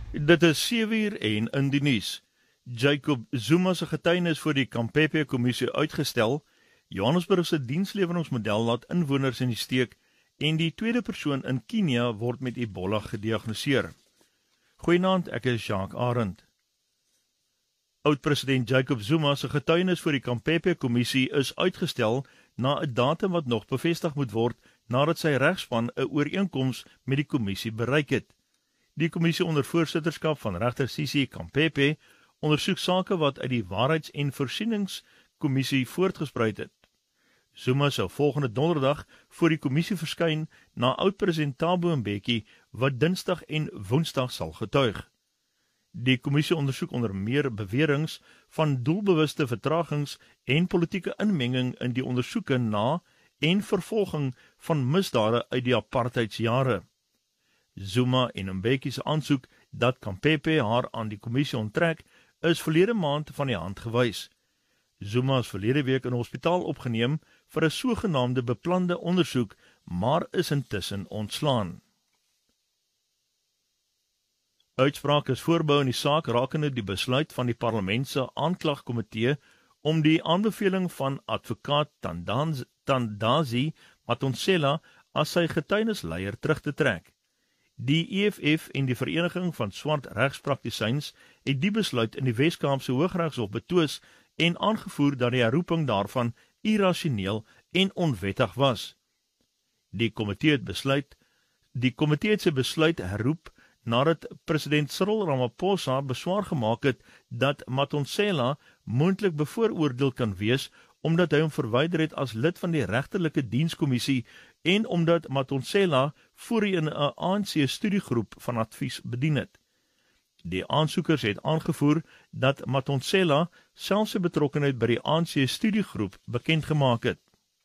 Dit is 7:00 en in die nuus. Jacob Zuma se getuienis voor die Kampepe-kommissie uitgestel. Johannesburg se diensleweringsmodel laat inwoners in die steek en die tweede persoon in Kenia word met Ebola gediagnoseer. Goeienaand, ek is Jacques Arend. Oud-president Jacob Zuma se getuienis voor die Kampepe-kommissie is uitgestel na 'n datum wat nog bevestig moet word nadat sy regspan 'n ooreenkoms met die kommissie bereik het. Die kommissie onder voorsitterskap van regter Sisi Kampepe ondersoek sake wat uit die Waarheids- en Voorsieningskommissie voortgespruit het. Zuma sou volgende donderdag voor die kommissie verskyn na oud-president Thabo Mbeki wat Dinsdag en Woensdag sal getuig. Die kommissie ondersoek onder meer beweringe van doelbewuste vertragings en politieke inmenging in die ondersoeke na en vervolging van misdade uit die apartheidsjare. Zuma en Mbeki se aansoek dat Kampepe haar aan die kommissie onttrek, is verlede maand van die hand gewys. Zuma is verlede week in 'n hospitaal opgeneem vir 'n sogenaamde beplande ondersoek, maar is intussen ontslaan. Uitspraak is voorbehou in die saak rakende die besluit van die parlement se aanklagkomitee om die aanbeveling van advokaat Tandazi Matonsela as sy getuienisleier terug te trek. Die EFF en die Vereniging van Swart Regspraktisyns het die besluit in die Wes-Kaapse Hooggeregshof betwis en aangevoer dat die herroeping daarvan irrasioneel en onwettig was. Die komitee het sy besluit herroep nadat president Cyril Ramaphosa beswaar gemaak het dat Matonsela moontlik bevooroordeel kan wees omdat hy hom verwyder het as lid van die regterlike dienskommissie en omdat Matonsela voorheen 'n ANC studiegroep van advies bedien het. Die aansoekers het aangevoer dat Matonsela selfs sy betrokkenheid by die ANC studiegroep bekend gemaak het.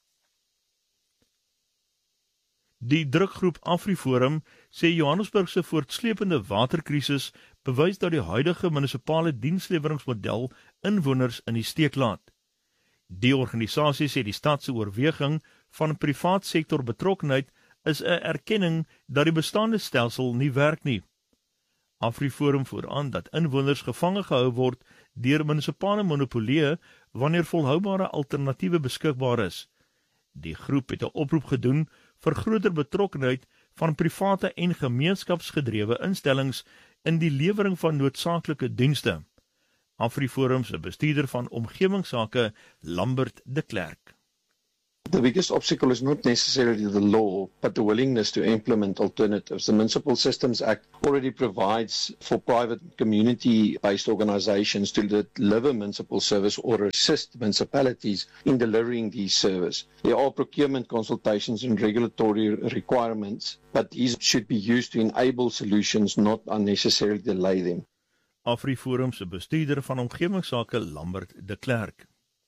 Die drukgroep AfriForum sê Johannesburg se voortsleepende waterkrisis bewys dat die huidige munisipale diensleweringsmodel inwoners in die steek laat. Die organisasie sê die stad se oorweging van privaat sektor betrokkenheid is 'n erkenning dat die bestaande stelsel nie werk nie. AfriForum voer aan dat inwoners gevange gehou word deur munisipale monopolie wanneer volhoubare alternatiewe beskikbaar is. Die groep het 'n oproep gedoen vir groter betrokkenheid van private en gemeenskapsgedrewe instellings in die lewering van noodsaaklike dienste. AfriForum se bestuurder van omgewingsake, Lambert de Klerk. The biggest obstacle is not necessarily the law, but the willingness to implement alternatives. The Municipal Systems Act already provides for private community-based organizations to deliver municipal service or assist municipalities in delivering these service. There are procurement consultations and regulatory requirements, but these should be used to enable solutions, not unnecessarily delay them. AfriForum se bestuurder van omgewingsake, Lambert de Klerk.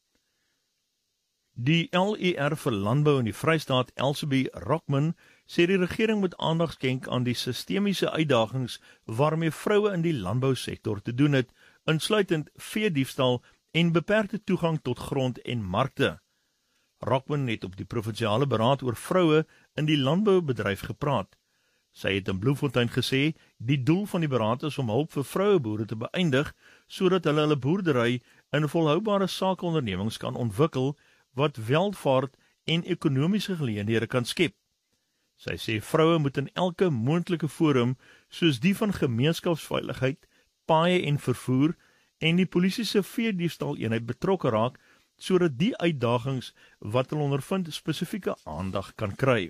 Die LER vir Landbou in die Vrystaat, Elsabie Rockman, sê die regering moet aandag skenk aan die sistemiese uitdagings waarmee vroue in die landbousektor te doen het, insluitend veediefstal en beperkte toegang tot grond en markte. Rockman het op die provinsiale beraad oor vroue in die landboubedryf gepraat. Sy het in Bloemfontein gesê, die doel van die beraad is om hulp vir vroueboere te beëindig, sodat hulle boerdery in volhoubare sakeondernemings kan ontwikkel, wat welvaart en ekonomiese geleenthede kan skep. Sy sê vroue moet in elke moontlike forum, soos die van gemeenskapsveiligheid, paaie en vervoer, en die polisie se veediefstal-eenheid betrokke raak, sodat die uitdagings wat hulle ondervind spesifieke aandag kan kry.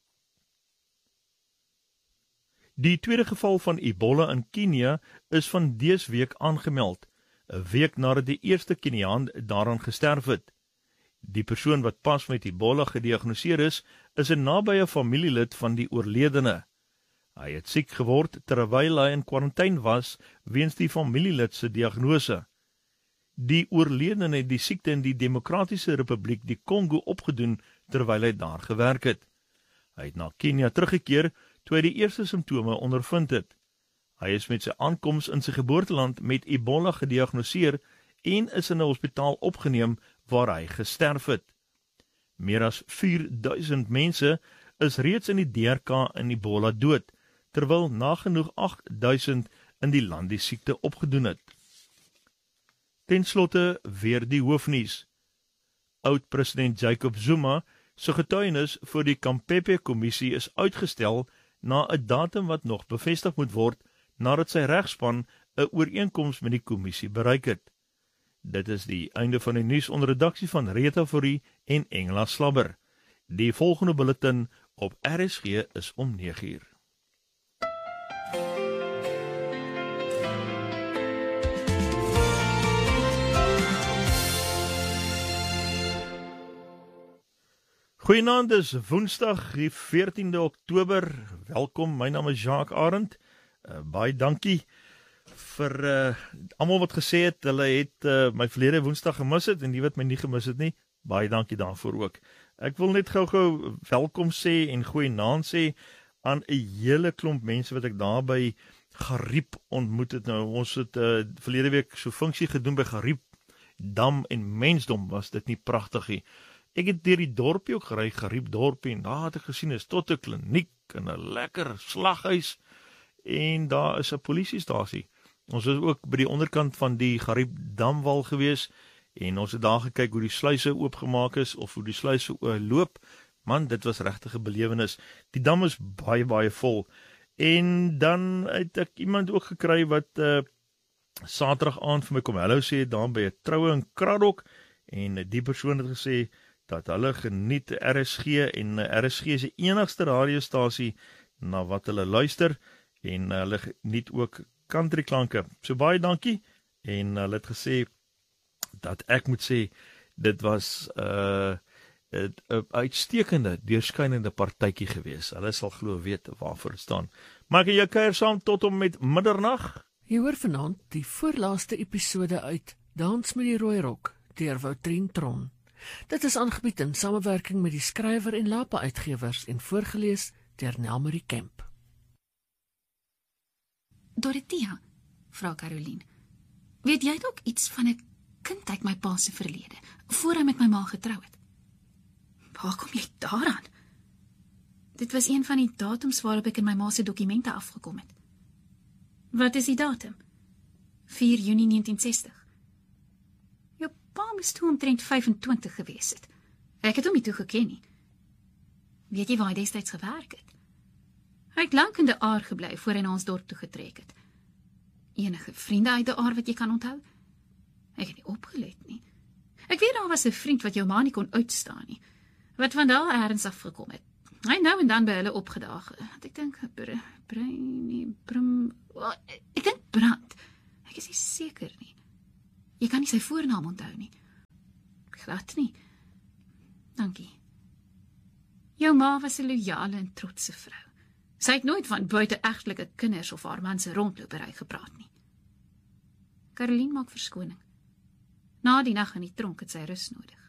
Die tweede geval van Ebola in Kenia is van dese week aangemeld, 'n week nadat die eerste Keniaan daaraan gesterf het. Die persoon wat pas met Ebola gediagnoseer is 'n nabye familielid van die oorledene. Hy het siek geword terwyl hy in kwarantyne was weens die familielid se diagnose. Die oorledene het die siekte in die Demokratiese Republiek die Kongo opgedoen terwyl hy daar gewerk het. Hy het na Kenia teruggekeer toe hy die eerste simptome ondervind het. Hy is met sy aankoms in sy geboorteland met Ebola gediagnoseer en is in 'n hospitaal opgeneem waar hy gesterf het. Meer as 4000 mense is reeds in die DRK in Ebola dood, terwyl nagenoeg 8000 in die land die siekte opgedoen het. Ten slotte weer die hoofnuus. Oud-president Jacob Zuma se getuienis voor die Kampepe-kommissie is uitgestel na 'n datum wat nog bevestig moet word nadat sy regspan 'n ooreenkoms met die kommissie bereik het. Dit is die einde van die nuus onder redaksie van Rita Fourie en Engela Slabber. Die volgende bulletin op RSG is om 9:00. Goeienaand, dis Woensdag, die 14de Oktober. Welkom, my naam is Jacques Arend. Baie dankie vir almal wat gesê het, hulle het my verlede Woensdag gemis het, en die wat my nie gemis het nie, baie dankie daarvoor ook. Ek wil net gou welkom sê en goeienaand sê aan 'n hele klomp mense wat ek daar by Gariep ontmoet het. Nou, ons het verlede week so funksie gedoen by Gariep, Dam en Mensdom, was dit nie pragtig nie. Ek het deur die dorpie ook gery, Gariep dorpie, en daar het ek gesien is tot 'n kliniek en 'n lekker slaghuis, en daar is 'n polisiestasie. Ons is ook by die onderkant van die Gariep Damwal gewees, en ons het daar gekyk hoe die sluise oopgemaak is, of hoe die sluise loop. Man, dit was regtig 'n belewenis. Die dam is baie, baie vol. En dan het ek iemand ook gekry wat Saterdag aand vir my kom hallo sê, daar by 'n troue in Kraddock, en die persoon het gesê dat hulle geniet RSG, en RSG is die enigste radiostasie na wat hulle luister, en hulle geniet ook country klanke. So baie dankie, en hulle het gesê dat ek moet sê, dit was 'n uitstekende, deurskynende partytjie gewees. Hulle sal glo weet waarvoor het staan. Maak jy kuier saam tot om met middernag? Jy hoor vanaand die voorlaaste episode uit Dans met die Rooi Rok deur Woutrien Tron. Dit is aangebied in samewerking met die skrywer en Lapa uitgewers en voorgeles deur Nelmarie Kemp. Dorothea, vra Caroline, weet jy ook iets van 'n kind uit my pa se verlede, voor hy met my ma getrou het? Waar kom jy daaraan? Dit was een van die datums waarop ek in my ma se dokumente afgekom het. Wat is die datum? 4 Junie 1960. Jou pa moes toe omtrent 25 gewees het. Ek het hom nie toe geken nie. Weet jy waar hy destyds gewerk het? Hy het lank in de Aar gebly voor hy na ons dorp toe getrek het. Enige vriende uit de Aar wat jy kan onthou? Ek het nie opgelet nie. Ek weet daar was 'n vriend wat jou ma nie kon uitstaan nie, wat van daar ergens afgekom het. Hy nou en dan by hulle opgedaag. Ek dink ek dink Brand. Ek is nie seker nie. Jy kan nie sy voornaam onthou nie. Glad nie. Dankie. Jou ma was 'n loyale en trotse vrou. Sy het nooit van buiteegtelike kinders of haar man se rondlopery gepraat nie. Caroline maak verskoning. Na die nag in die tronk het sy rus nodig.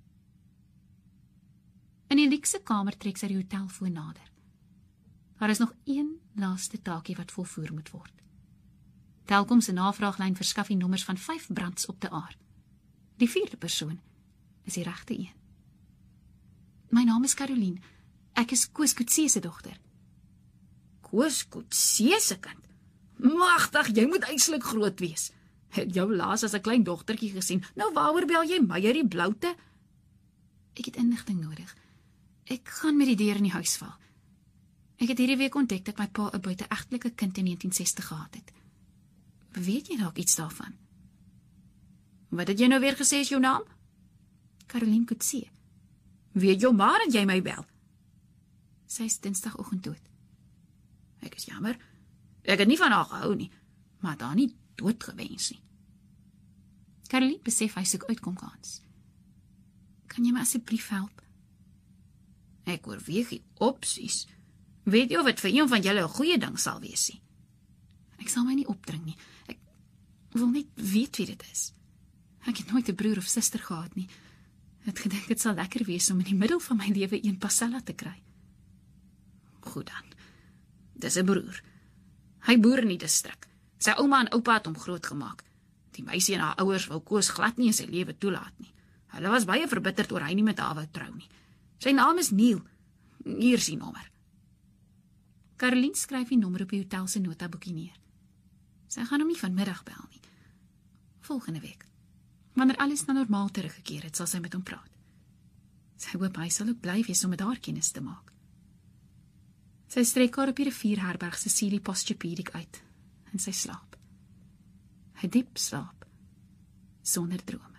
In die luukse kamer trek sy die hotelfoon nader. Daar is nog een laaste taakie wat volvoer moet word. Telkom se navraaglyn verskaf die nommers van 5 brands op de Aar. Die 4de persoon is die regte een. My naam is Caroline. Ek is Koos Coetzee se dogter. Koos Coetzee se kind? Magtig, jy moet eintlik groot wees. Het jou laas as 'n klein dogtertjie gesien. Nou waaroor bel jy my hierdie bloute? Ek het inligting nodig. Ek gaan met die deur in die huis val. Ek het hierdie week ontdek dat my pa 'n buiteegtelike kind in 1960 gehad het. Weet jy dalk iets daarvan? Wat het jy nou weer gesê is jou naam? Caroline Coetzee. Weet jou maar en jy my bel? Sy is Dinsdagoggend dood. Ek is jammer. Ek het nie van haar gehou nie, maar daar nie dood gewens nie. Caroline besef hy soek uitkomkans. Kan jy my asseblief help? Ek oorweeg die opsies. Weet jy of het vir een van julle 'n goeie ding sal wees nie? Ek sal my nie opdring nie. Ek wil net weet wie dit is. Ek het nooit 'n broer of suster gehad nie. Ek het gedink dit sal lekker wees om in die middel van my lewe een Pasella te kry. Goed dan. Dis 'n broer. Hy boer in die distrik. Sy ouma en oupa het hom grootgemaak. Die meisie en haar ouers wou Koos glad nie in sy lewe toelaat nie. Hulle was baie verbitterd oor hy nie met haar wou trou nie. Sy naam is Neil. Hier is die nommer. Caroline skryf die nommer op die hotel se notaboekie neer. Sy gaan hom nie vanmiddag bel nie. Volgende week. Wanneer alles na normaal teruggekeer het, sal sy met hom praat. Sy hoop hy sal ook bly wees om met haar kennis te maak. Sy strek haar op die rivierherberg Cecilie Postjepedic uit en sy slaap. 'n Diep slaap, sonder drome.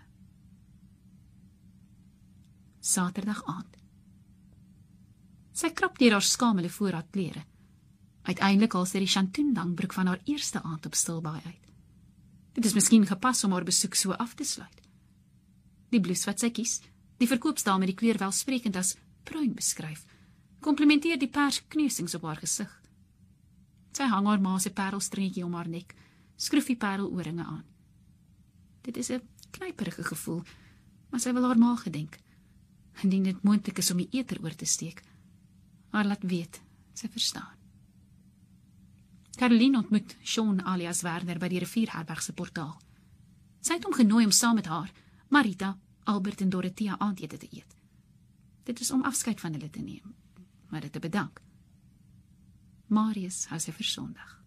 Saterdag aand. Sy krap deur haar skamele voorraad klere. Uiteindelik haal sy die shantoen langbroek van haar eerste aand op Stilbaai uit. Dit is miskien gepas om haar besoek so af te sluit. Die blouse wat sy kies, die verkoopsdame met die kleur welsprekend as bruin beskryf, komplimenteer die perskneusings op haar gesig. Sy hang haar ma se parelstringetjie om haar nek, skroef die pareloorringe aan. Dit is 'n knyperige gevoel, maar sy wil haar ma gedenk. Indien dit moontlik is om die eter oor te steek, haar laat weet, sy verstaan. Caroline ontmoet Sean alias Werner by die rivierherberg se portaal. Sy het hom genooi om saam met haar, Marita, Albert en Dorothea aandete te eet. Dit is om afskeid van hulle te neem, maar dit te bedank. Marius hou sy vir Sondag.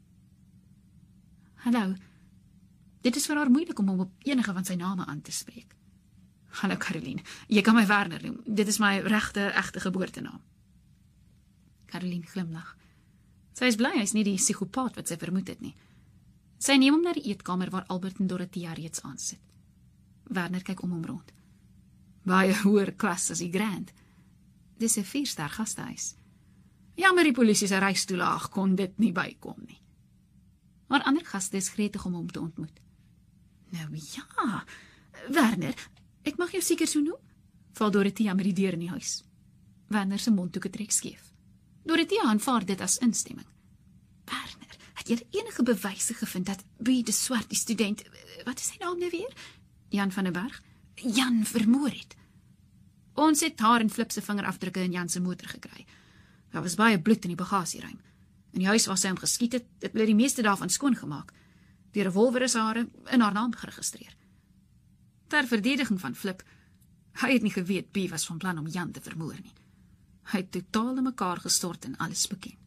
Hallo, dit is vir haar moeilik om hom op enige van sy name aan te spreek. Hallo Caroline, jy kan my Werner noem, dit is my egte geboortenaam. Caroline glimlag. Sy is bly hy is nie die psigopaat wat sy vermoed het nie. Sy neem hom na die eetkamer waar Albert en Dorothea reeds aansit. Werner kyk om hom rond. Baie hoër klas as die Grand. Dis 'n 4-ster gastehuis. Jammer die polisie se reistoelaag kon dit nie bykom nie. Maar ander gaste is gretig om hom te ontmoet. Nou ja, Werner, ek mag jou seker so noem? Val Dorothea met die deur in die huis. Werner se mondhoeke trek skeef. Dorothea aanvaar dit as instemming. Werner, het jy enige bewyse gevind dat Wie de Swart, die student, wat is sy naam nou weer? Jan van der Berg? Jan vermoor het. Ons het haar en Flip se vingerafdrukke in Jan se motor gekry. Daar was baie bloed in die bagasieruim. In die huis waar sy hom geskiet het, het hulle die meeste daarvan skoongemaak. Die revolver is in haar naam geregistreer. Ter verdediging van Flip, hy het nie geweet Bie was van plan om Jan te vermoor nie. Hy het totaal in mekaar gestort en alles beken.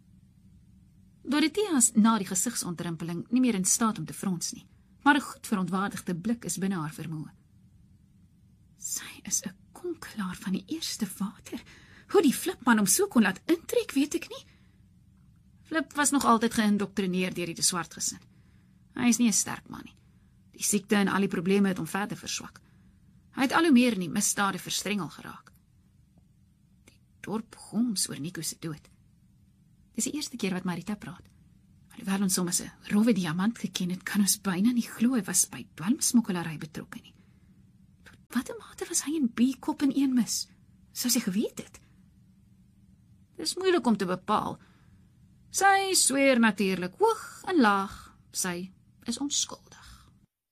Dorothea is na die gesigsontrimpeling nie meer in staat om te frons nie, maar 'n goed verontwaardigde blik is binne haar vermoë. Sy is 'n konkelaar van die eerste water. Hoe die Flipman hom so kon laat intrek, weet ek nie. Flip was nog altyd geïndoktrineer deur die De Swart gesin. Hy is nie 'n sterk man nie. Die siekte en al die probleme het hom verder verswak. Hy het al hoe meer in die misdade verstrengel geraak. Die dorp goms oor Nico se dood. Dis die eerste keer wat Marita praat. Alhoewel ons hom as 'n rowwe diamant geken het, kan ons byna nie glo hy was by dwelmsmokkelary betrokke nie. Tot watter mate was hy in B-kop in een mis? Sou sy geweet het? Dis moeilik om te bepaal. Sy sweer natuurlik hoog en laag. Sy is onskuldig.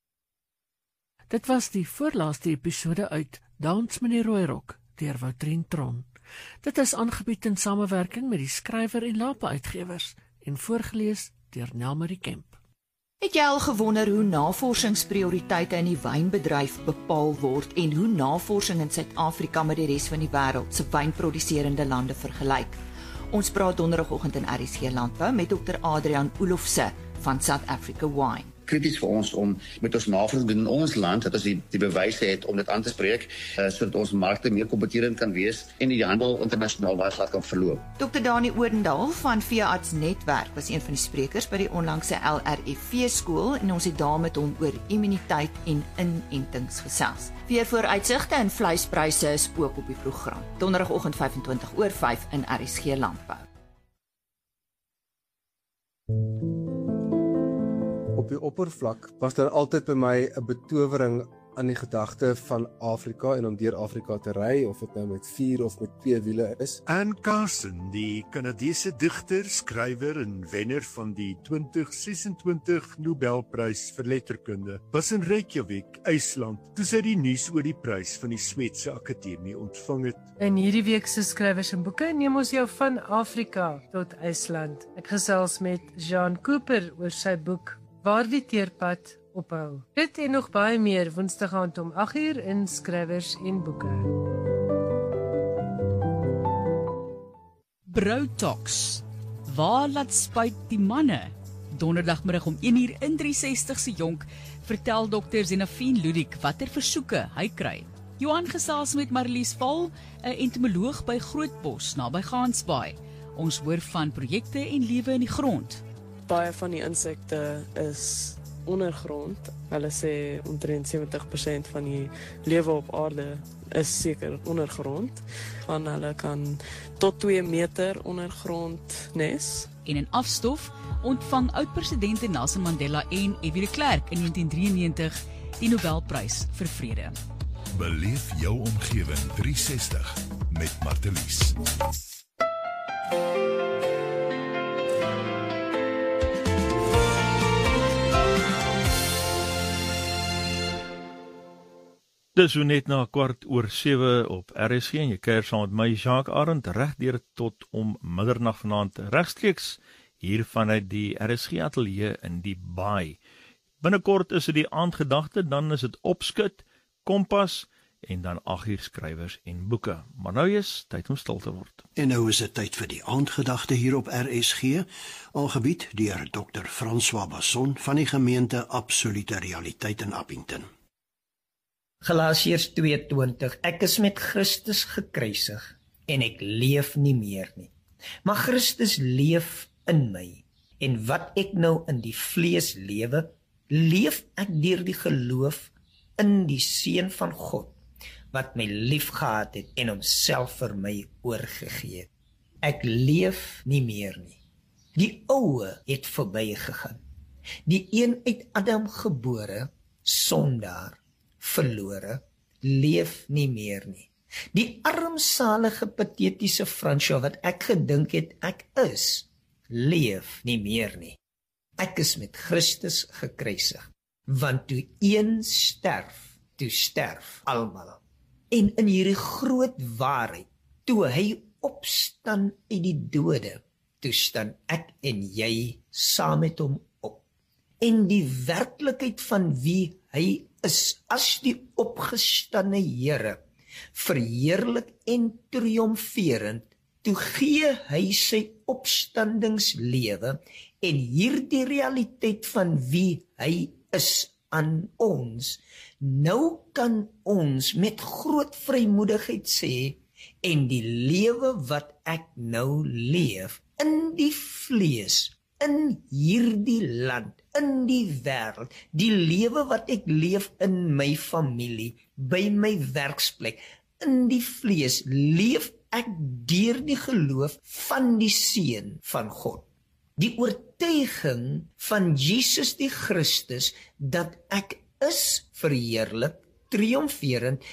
Dit was die voorlaaste episode uit Dans met die Rooirok deur Woutrien Tron. Dit is aangebied in samewerking met die Skrywer en Lapa Uitgewers en voorgeles deur Nelmarie Kemp. Het jy al gewonder hoe navorsingsprioriteite in die wynbedryf bepaal word en hoe navorsing in Suid-Afrika met die res van die wêreld se wynproduserende lande vergelyk? Ons praat donderdagoggend in RSG Landbou met Dr. Adrian Olofse van South Africa Wine. Krities vir ons om met ons navorsing in ons land, dat ons die bewyse het om dit aan te spreek, sodat ons markte meer kompeterend kan wees en die handel internasionaal baie glad kan verloop. Dr. Dani Odendaal van Veearts Netwerk was een van die sprekers by die onlangse LRFV skool en ons het daar met hom oor immuniteit en inentings gesels. Weer vooruitsigte en vleispryse is ook op die program. Donderdagoggend 5:25 in RSG Landbou. Op die oppervlak was daar altyd by my 'n betowering aan die gedagte van Afrika en om deur Afrika te ry, of dit nou met 4 of met 2 wiele is. Anne Carson, die Kanadese digter, skrywer en wenner van die 2026 Nobelprys vir letterkunde, was in Reykjavik, IJsland, toe sy die nuus oor die prys van die Swetse Akademie ontvang het. In hierdie week se skrywers en boeke neem ons jou van Afrika tot IJsland. Ek gesels met Jean Cooper oor sy boek Waar die teerpad ophou. Dit en nog baie meer Woensdag aand om 8:00 in Skrywers en Boeke. Brou Talks. Waar laat spuit die manne? Donderdagmiddag om 1uur in 360 se jonk vertel Dr. Zenafien Ludik watter versoeke hy kry. Johan gesels met Marlies Val, 'n entomoloog by Grootbos naby Gansbaai. Ons hoor van projekte en lewe in die grond. Baie van die insekte is ondergrond. Hulle sê omtrent 70% van die lewe op aarde is seker ondergrond. Van hulle kan tot 2 meter ondergrond nes. En in afstof ontvang oud-presidente Nelson Mandela en F.W. de Klerk in 1993 die Nobelprys vir vrede. Beleef jou omgewing 360 met Martelies. Dis so net na 7:15 op RSG en jy kuier saam met my Jacques Arend regdeur tot om middernag vanaand regstreeks hier vanuit die RSG ateljee in die Baai. Binnekort is dit die aandgedagte, dan is dit opskud, kompas en dan 8uur skrywers en boeke. Maar nou is tyd om stil te word. En nou is dit tyd vir die aandgedagte hier op RSG, aangebied deur Dr. François Basson van die gemeente Absolute Realiteit in Appington. Galasiërs 2:20 Ek is met Christus gekruisig en ek leef nie meer nie. Maar Christus leef in my. En wat ek nou in die vlees lewe, leef ek deur die geloof in die Seun van God, wat my liefgehad het en homself vir my oorgegee het. Ek leef nie meer nie. Die oue het verbygegaan. Die een uit Adam gebore, sondaar, verlore, leef nie meer nie. Die armsalige patetiese Fransjo wat ek gedink het ek is, leef nie meer nie. Ek is met Christus gekruisig, want toe een sterf, toe sterf almal. En in hierdie groot waarheid, toe hy opstaan uit die dode, toe staan ek en jy saam met hom op. En die werklikheid van wie hy is as die opgestane Here, verheerlik en triomferend, toe gee hy sy opstandingslewe en hierdie realiteit van wie hy is aan ons. Nou kan ons met groot vrymoedigheid sê, en die lewe wat ek nou leef, in die vlees, in hierdie land, in die wêreld, die lewe wat ek leef in my familie, by my werksplek, in die vlees, leef ek deur die geloof van die Seun van God. Die oortuiging van Jesus die Christus, dat ek is verheerlik, triomferend